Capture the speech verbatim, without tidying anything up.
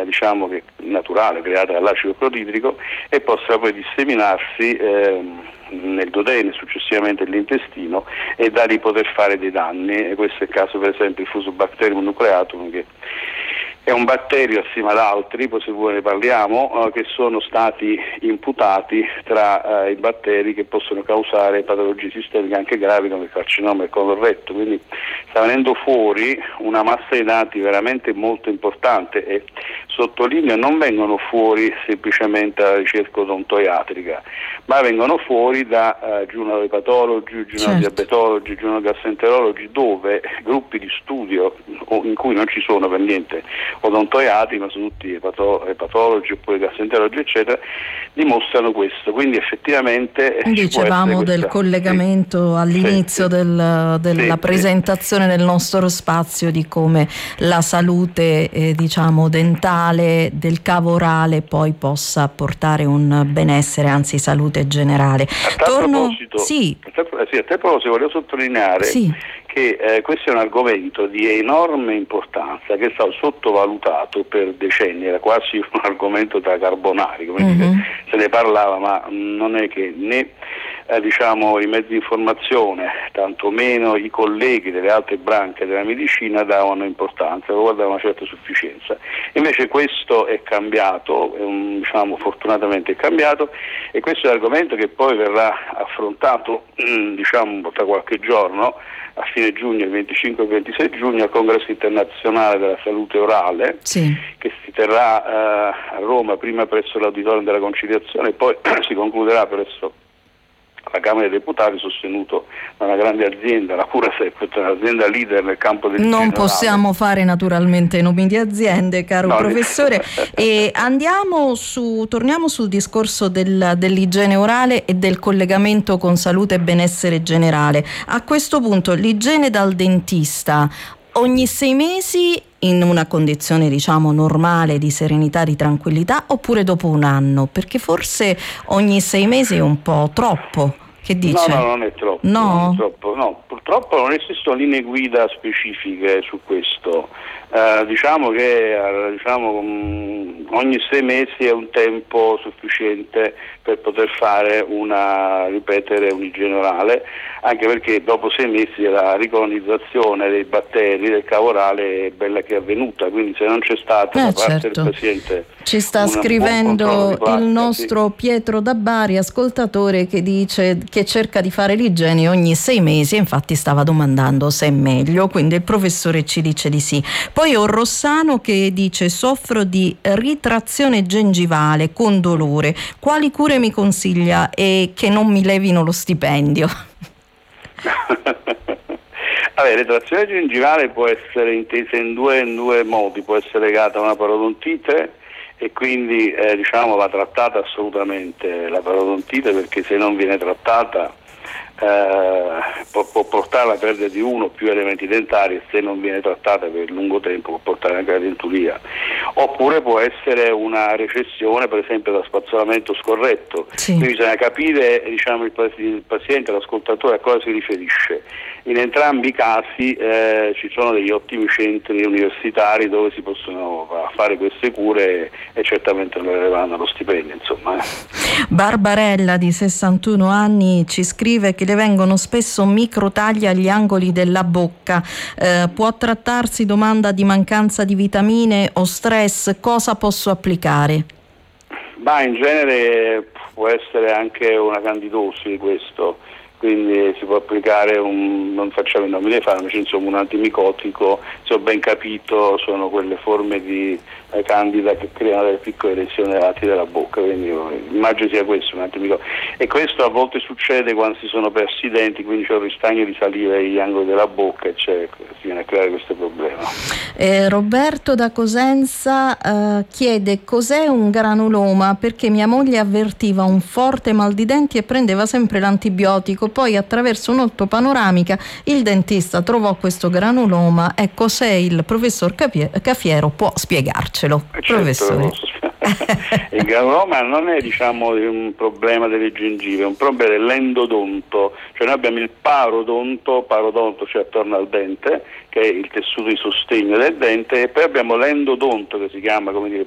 eh, diciamo che naturale, creata dall'acido cloridrico, e possa poi disseminarsi eh, nel duodene, successivamente nell'intestino, e da lì poter fare dei danni. E questo è il caso per esempio del Fusobacterium nucleatum, che è un batterio assieme ad altri, poi se vuoi ne parliamo, eh, che sono stati imputati tra eh, i batteri che possono causare patologie sistemiche anche gravi come il carcinoma e il colon retto. Quindi sta venendo fuori una massa di dati veramente molto importante, e sottolineo, non vengono fuori semplicemente dalla ricerca odontoiatrica, ma vengono fuori da uh, giurnalopatologi, giurnalodiabetologi, giurnalogastroenterologi, dove gruppi di studio in cui non ci sono per niente odontoiatri, ma sono tutti epato- epatologi oppure gastroenterologi eccetera, dimostrano questo. Quindi effettivamente dicevamo questa... del collegamento sì, all'inizio sì, del, della sì, presentazione sì. del nostro spazio, di come la salute eh, diciamo dentale del cavo orale poi possa portare un benessere, anzi salute generale. A tal Torno... proposito, sì. a tal, sì, a tal proposito volevo sottolineare sì. che eh, questo è un argomento di enorme importanza, che è stato sottovalutato per decenni, era quasi un argomento da carbonari, come mm-hmm. dire, se ne parlava, ma non è che né eh, diciamo i mezzi di informazione, tantomeno i colleghi delle altre branche della medicina davano importanza, lo guardavano una certa sufficienza. Invece questo è cambiato, è un, diciamo fortunatamente è cambiato, e questo è l'argomento che poi verrà affrontato diciamo tra qualche giorno, a fine giugno, il venticinque e ventisei giugno, al Congresso internazionale della salute orale, sì. che si terrà eh, a Roma, prima presso l'Auditorium della Conciliazione e poi si concluderà presso la Camera dei Deputati, sostenuto da una grande azienda, la Curasep, un'azienda leader nel campo del non generale. Possiamo fare naturalmente nomi di aziende, caro no, professore, e andiamo su, torniamo sul discorso del, dell'igiene orale e del collegamento con salute e benessere generale. A questo punto l'igiene dal dentista ogni sei mesi in una condizione diciamo normale di serenità, di tranquillità, oppure dopo un anno? Perché forse ogni sei mesi è un po' troppo. Che dice? No, no, non è troppo. No? Non è troppo, no. Purtroppo non esistono linee guida specifiche su questo. Uh, diciamo che uh, diciamo, um, ogni sei mesi è un tempo sufficiente per poter fare una, ripetere un'igiene orale, anche perché dopo sei mesi la ricolonizzazione dei batteri del cavo orale è bella che è avvenuta, quindi se non c'è stata eh, da parte certo. del paziente. Ci sta scrivendo placca, il nostro sì. Pietro da Bari, ascoltatore, che dice che cerca di fare l'igiene ogni sei mesi, e infatti stava domandando se è meglio, quindi il professore ci dice di sì. Poi ho Rossano che dice: soffro di ritrazione gengivale con dolore, quali cure mi consiglia e che non mi levino lo stipendio? Vabbè, ritrazione gengivale può essere intesa in due, in due modi, può essere legata a una parodontite, e quindi eh, diciamo va trattata assolutamente la parodontite, perché se non viene trattata eh, può, può portare alla perdita di uno o più elementi dentari, e se non viene trattata per lungo tempo può portare anche alla denturia. Oppure può essere una recessione, per esempio da spazzolamento scorretto, sì. Quindi bisogna capire diciamo, il, il paziente, l'ascoltatore, a cosa si riferisce. In entrambi i casi eh, ci sono degli ottimi centri universitari dove si possono fare queste cure, e certamente non elevano lo stipendio, insomma. Eh. Barbarella di sessantuno anni ci scrive che le vengono spesso microtagli agli angoli della bocca, eh, può trattarsi, domanda, di mancanza di vitamine o stress, cosa posso applicare? Ma in genere può essere anche una candidosi questo, quindi si può applicare un, non facciamo i nomi dei farmaci, insomma un antimicotico, se ho ben capito sono quelle forme di eh, candida che creano delle piccole lesioni ai lati della bocca, quindi immagino sia questo un antimicotico, e questo a volte succede quando si sono persi i denti, quindi c'è un ristagno di saliva agli angoli della bocca e c'è, si viene a creare questo problema. Eh, Roberto da Cosenza eh, chiede cos'è un granuloma, perché mia moglie avvertiva un forte mal di denti e prendeva sempre l'antibiotico, poi attraverso un'ortopanoramica il dentista trovò questo granuloma. Ecco, se il professor Cafiero può spiegarcelo. Certo, professore. Il granuloma non è diciamo un problema delle gengive, è un problema dell'endodonto, cioè noi abbiamo il parodonto, parodonto cioè attorno al dente, che è il tessuto di sostegno del dente, e poi abbiamo l'endodonto, che si chiama come dire